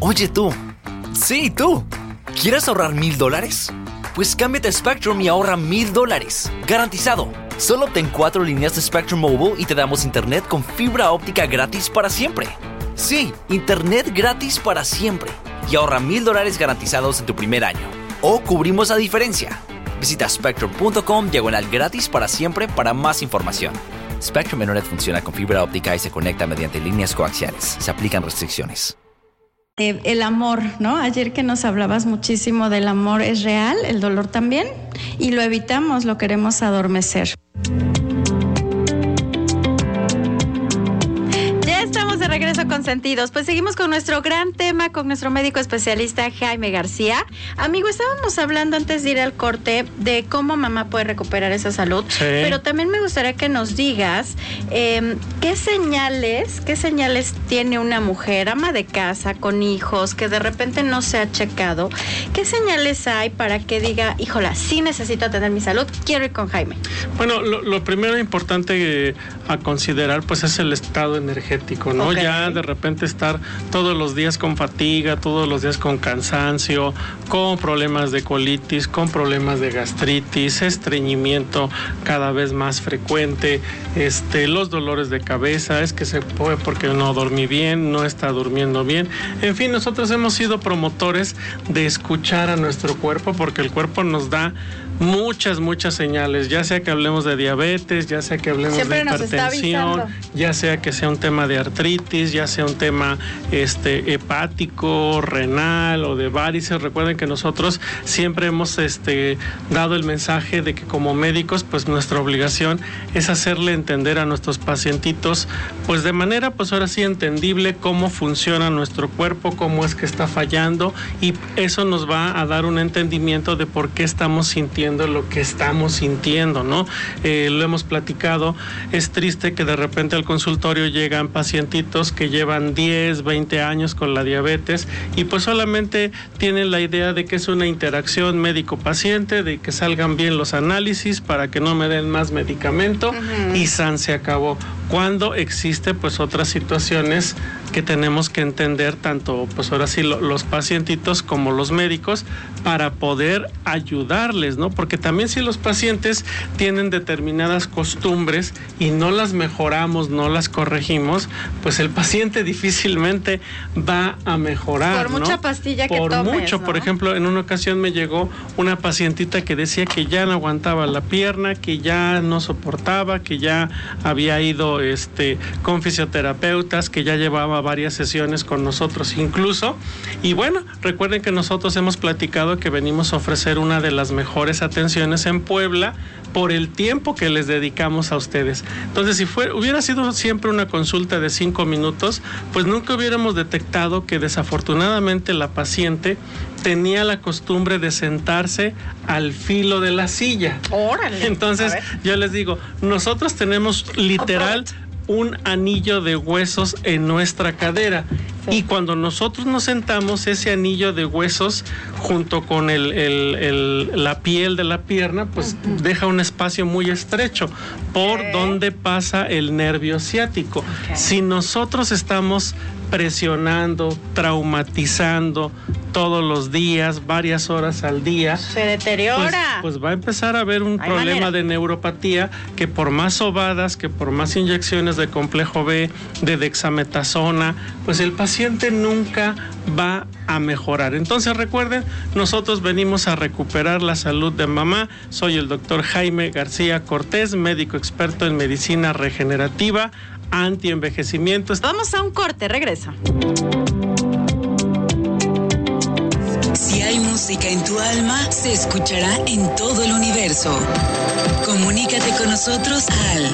Oye tú. Sí, tú. ¿Quieres ahorrar $1,000? Pues cámbiate a Spectrum y ahorra $1,000. Garantizado. Solo obtén 4 líneas de Spectrum Mobile y te damos internet con fibra óptica gratis para siempre. Sí, internet gratis para siempre. Y ahorra $1,000 garantizados en tu primer año. O cubrimos la diferencia. Visita spectrum.com/gratis para siempre para más información. Spectrum Internet funciona con fibra óptica y se conecta mediante líneas coaxiales. Se aplican restricciones. El amor, ¿no? Ayer que nos hablabas muchísimo del amor, ¿es real? ¿El dolor también? Y lo evitamos, lo queremos adormecer. De regreso con Sentidos, pues seguimos con nuestro gran tema con nuestro médico especialista Jaime García. Amigo, estábamos hablando antes de ir al corte de cómo mamá puede recuperar esa salud, sí. Pero también me gustaría que nos digas qué señales tiene una mujer, ama de casa, con hijos, que de repente no se ha checado. ¿Qué señales hay para que diga, híjola, sí necesito atender mi salud, quiero ir con Jaime? Bueno, lo primero importante a considerar pues es el estado energético, ¿no? Okay. Ya de repente estar todos los días con fatiga, todos los días con cansancio, con problemas de colitis, con problemas de gastritis, estreñimiento cada vez más frecuente, los dolores de cabeza, es que se puede porque no dormí bien, no está durmiendo bien. En fin, nosotros hemos sido promotores de escuchar a nuestro cuerpo porque el cuerpo nos da muchas señales, ya sea que hablemos de diabetes, ya sea que hablemos de hipertensión, ya sea que sea un tema de artritis, ya sea un tema hepático, renal o de varices. Recuerden que nosotros siempre hemos dado el mensaje de que como médicos pues nuestra obligación es hacerle entender a nuestros pacientitos pues de manera pues ahora sí entendible cómo funciona nuestro cuerpo, cómo es que está fallando, y eso nos va a dar un entendimiento de por qué estamos sintiendo lo que estamos sintiendo, ¿no? Lo hemos platicado, es triste que de repente al consultorio llegan pacientitos que llevan 10, 20 años con la diabetes y pues solamente tienen la idea de que es una interacción médico-paciente, de que salgan bien los análisis para que no me den más medicamento y se acabó. Cuando existe pues otras situaciones que tenemos que entender tanto pues ahora sí los pacientitos como los médicos para poder ayudarles, ¿no? Porque también si los pacientes tienen determinadas costumbres y no las mejoramos, no las corregimos, pues el paciente difícilmente va a mejorar, por mucha pastilla que tomes, mucho, ¿no? Por ejemplo, en una ocasión me llegó una pacientita que decía que ya no aguantaba la pierna, que ya no soportaba, que ya había ido con fisioterapeutas, que ya llevaba varias sesiones con nosotros incluso, y bueno, recuerden que nosotros hemos platicado que venimos a ofrecer una de las mejores atenciones en Puebla por el tiempo que les dedicamos a ustedes. Entonces, si hubiera sido siempre una consulta de 5 minutos, pues nunca hubiéramos detectado que desafortunadamente la paciente tenía la costumbre de sentarse al filo de la silla. ¡Órale! Entonces, yo les digo, nosotros tenemos literal un anillo de huesos en nuestra cadera. Sí. Y cuando nosotros nos sentamos, ese anillo de huesos junto con la piel de la pierna, pues deja un espacio muy estrecho por donde pasa el nervio ciático. Si nosotros estamos presionando, traumatizando todos los días, varias horas al día, se deteriora. Pues va a empezar a haber un problema de neuropatía que por más sobadas, que por más inyecciones de complejo B, de dexametasona, pues el paciente nunca va a mejorar. Entonces recuerden, nosotros venimos a recuperar la salud de mamá. Soy el doctor Jaime García Cortés, médico experto en medicina regenerativa, antienvejecimiento. Vamos a un corte, regreso. Si hay música en tu alma, se escuchará en todo el universo. Comunícate con nosotros al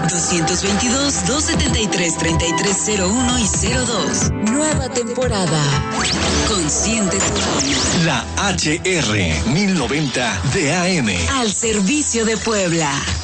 222-273-3301 y 02. Nueva temporada. Consciente tu alma. La HR 1090 de AM. Al servicio de Puebla.